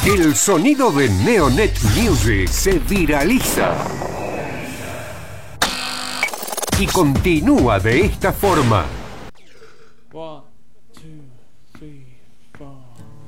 El sonido de Neonet Music se viraliza y continúa de esta forma. 1, 2, 3, 4.